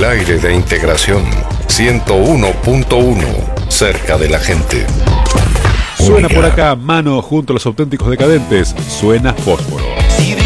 el aire de integración. 101.1, cerca de la gente. Suena por acá Mano junto a los auténticos decadentes. Suena Fósforo.